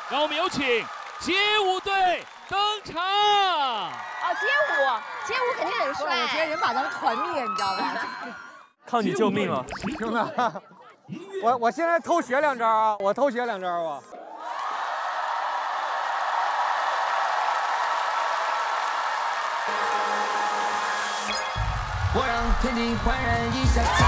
让我们有请街舞队登场。 哦，街舞肯定很帅。 我觉得人把咱们团灭，你知道吗？ 靠你救命了， 兄弟！我现在偷学两招啊，我偷学两招啊。 我让天地焕然一下。